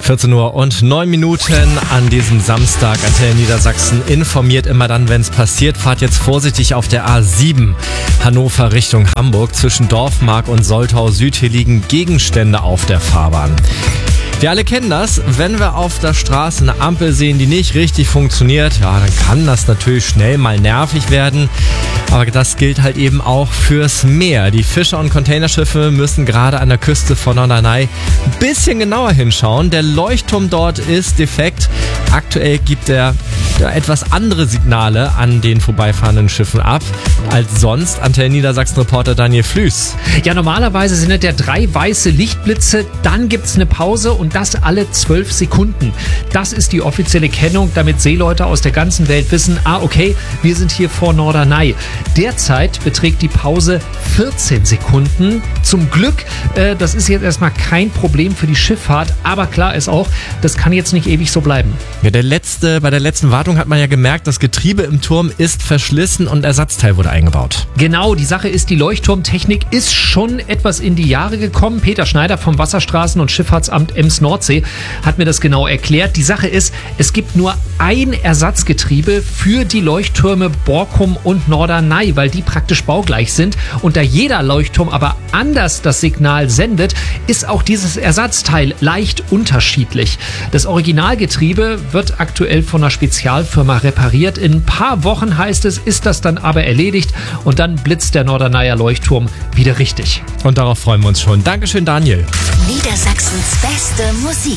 14:09 an diesem Samstag. Antenne Niedersachsen informiert immer dann, wenn es passiert. Fahrt jetzt vorsichtig auf der A7 Hannover Richtung Hamburg. Zwischen Dorfmark und Soltau Süd. Hier liegen Gegenstände auf der Fahrbahn. Wir alle kennen das, wenn wir auf der Straße eine Ampel sehen, die nicht richtig funktioniert, ja, dann kann das natürlich schnell mal nervig werden. Aber das gilt halt eben auch fürs Meer. Die Fischer- und Containerschiffe müssen gerade an der Küste von Norderney ein bisschen genauer hinschauen. Der Leuchtturm dort ist defekt. Aktuell gibt er etwas andere Signale an den vorbeifahrenden Schiffen ab als sonst. Antenne Niedersachsen-Reporter Daniel Flüß. Ja, normalerweise sind es ja 3 weiße Lichtblitze, dann gibt es eine Pause und das alle 12 Sekunden. Das ist die offizielle Kennung, damit Seeleute aus der ganzen Welt wissen, okay, wir sind hier vor Norderney. Derzeit beträgt die Pause 14 Sekunden. Zum Glück, das ist jetzt erstmal kein Problem für die Schifffahrt, aber klar ist auch, das kann jetzt nicht ewig so bleiben. Ja, bei der letzten Wartung hat man ja gemerkt, das Getriebe im Turm ist verschlissen und Ersatzteil wurde eingebaut. Genau, die Sache ist, die Leuchtturmtechnik ist schon etwas in die Jahre gekommen. Peter Schneider vom Wasserstraßen- und Schifffahrtsamt Ems-Nordsee hat mir das genau erklärt. Die Sache ist, es gibt nur ein Ersatzgetriebe für die Leuchttürme Borkum und Norderney, weil die praktisch baugleich sind. Und da jeder Leuchtturm aber anders das Signal sendet, ist auch dieses Ersatzteil leicht unterschiedlich. Das Originalgetriebe wird aktuell von einer Spezialfirma repariert. In ein paar Wochen, heißt es, ist das dann aber erledigt und dann blitzt der Norderneyer Leuchtturm wieder richtig. Und darauf freuen wir uns schon. Dankeschön, Daniel. Niedersachsens beste Musik.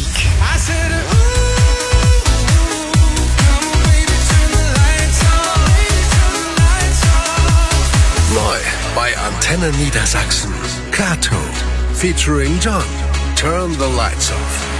Neu bei Antenne Niedersachsen. Kato featuring John. Turn the Lights Off.